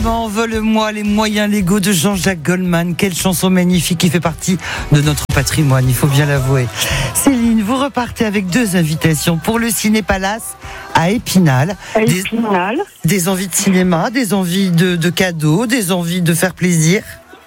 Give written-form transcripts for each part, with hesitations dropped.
Envole-moi les moyens légaux de Jean-Jacques Goldman. Quelle chanson magnifique qui fait partie de notre patrimoine, il faut bien l'avouer. Céline, vous repartez avec 2 invitations pour le Ciné Palace à Épinal. Des envies de cinéma, des envies de cadeaux, des envies de faire plaisir.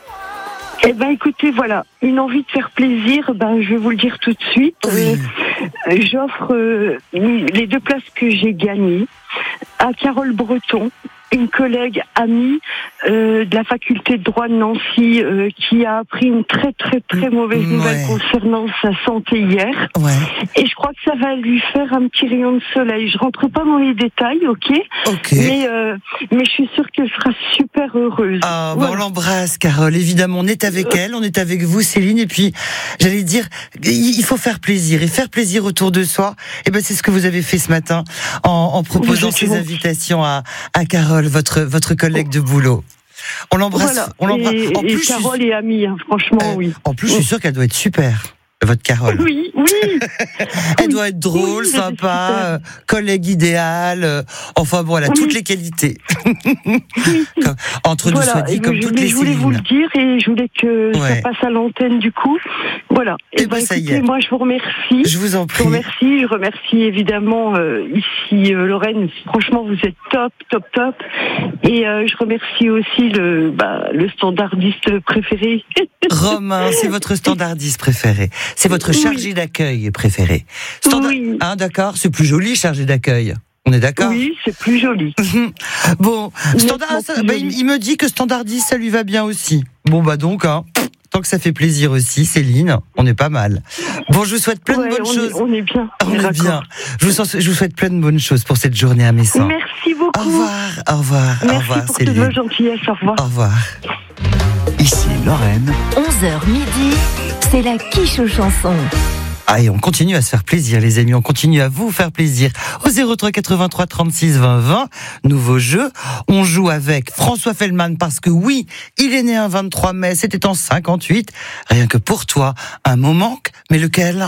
Eh ben, écoutez, voilà, une envie de faire plaisir, je vais vous le dire tout de suite. Oui. J'offre les 2 places que j'ai gagnées à Carole Breton, une collègue amie de la faculté de droit de Nancy qui a appris une très très très mauvaise nouvelle concernant sa santé hier. Ouais. Et je crois que ça va lui faire un petit rayon de soleil. Je rentre pas dans les détails, ok. Mais je suis sûre qu'elle sera super heureuse. Ah, voilà. On l'embrasse, Carole. Évidemment, on est avec elle, on est avec vous, Céline. Et puis, j'allais dire, il faut faire plaisir et faire plaisir autour de soi. Et ben, c'est ce que vous avez fait ce matin en proposant ces invitations à Carole, votre collègue de boulot. On l'embrasse. Voilà. On l'embrasse. En plus, Carole est amie, franchement, oui. En plus, je suis sûre qu'elle doit être super. Votre Carole. Oui. Elle doit être drôle, sympa, collègue idéal. Enfin bon, elle a toutes les qualités. Entre nous soit dit, comme toutes les Céline. Je voulais vous le dire et je voulais que ça passe à l'antenne du coup. Voilà. Et ça y est. Moi, je vous remercie. Je vous en prie. Je remercie évidemment ici Lorraine. Franchement, vous êtes top. Et je remercie aussi le standardiste préféré. Romain, c'est votre standardiste préféré. C'est votre chargé d'accueil préféré. Oui. Ah, d'accord, c'est plus joli, chargé d'accueil. On est d'accord ? Oui, c'est plus joli. Bon, il me dit que standardiste, ça lui va bien aussi. Bon, donc, tant que ça fait plaisir aussi, Céline, on est pas mal. Bon, je vous souhaite plein de bonnes choses. On est bien. On est bien. Je vous souhaite plein de bonnes choses pour cette journée à Messin. Merci beaucoup. Au revoir, Merci pour Céline. toute votre gentillesse. Au revoir. Au revoir. Ici Lorraine. 11h midi, c'est la quiche aux chansons. Et on continue à se faire plaisir, les amis. On continue à vous faire plaisir. Au 03 83 36 20 20, nouveau jeu. On joue avec François Feldman parce que oui, il est né un 23 mai. C'était en 58. Rien que pour toi, un mot manque. Mais lequel ?